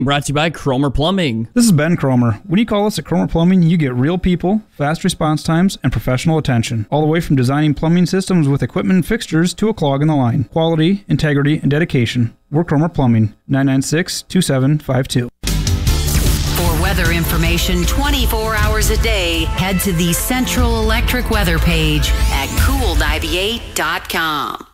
Brought to you by Cromer Plumbing. This is Ben Cromer. When you call us at Cromer Plumbing, you get real people, fast response times, and professional attention. All the way from designing plumbing systems with equipment and fixtures to a clog in the line. Quality, integrity, and dedication. We're Cromer Plumbing. 996-2752. For weather information 24 hours a day, head to the Central Electric weather page at cool98.com.